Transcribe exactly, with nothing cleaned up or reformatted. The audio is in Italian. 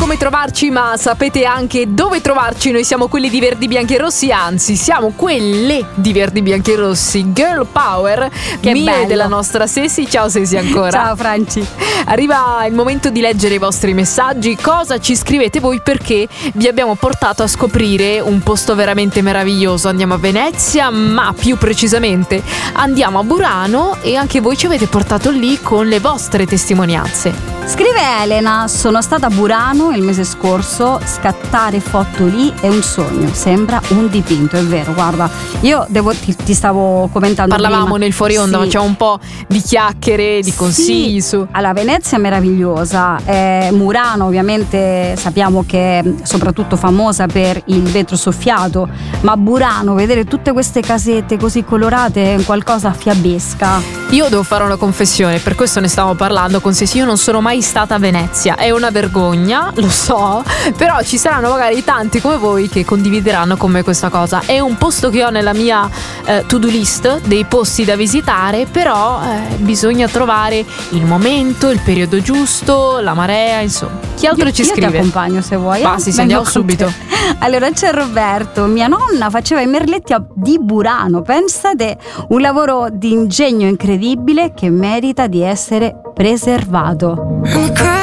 come trovarci, ma sapete anche dove trovarci. Noi siamo quelli di Verdi Bianchi e Rossi, anzi siamo quelle di Verdi Bianchi e Rossi, Girl Power, che mie bello. e della nostra Sesi. Ciao Sesi ancora. Ciao Franci. Arriva il momento di leggere i vostri messaggi. Cosa ci scrivete voi? Perché vi abbiamo portato a scoprire un posto veramente meraviglioso. Andiamo a Venezia, ma più precisamente andiamo a Burano, e anche voi ci avete portato lì con le vostre testimonianze. Scrive Elena: sono stata a Burano il mese scorso, scattare foto lì è un sogno, sembra un dipinto. È vero, guarda, io devo, ti, ti stavo commentando Parlavamo prima. nel fuori onda, Sì. facciamo un po' di chiacchiere, di consigli Sì. su. Allora, Venezia è meravigliosa, eh, Murano ovviamente sappiamo che è soprattutto famosa per il vetro soffiato, ma Burano, vedere tutte queste casette così colorate è qualcosa fiabesca. Io devo fare una confessione, per questo ne stavo parlando con Sesi. Io non sono mai stata a Venezia, è una vergogna, lo so, però ci saranno magari tanti come voi che condivideranno con me questa cosa. È un posto che ho nella mia eh, to-do list dei posti da visitare, però eh, bisogna trovare il momento, il periodo giusto, la marea, insomma. Chi altro io, ci io scrive? Ti accompagno se vuoi. Ma eh? sì, sì, Vengo andiamo con subito. te. Allora c'è Roberto: mia nonna faceva i merletti a- di Burano, pensate, un lavoro di ingegno incredibile che merita di essere preservato.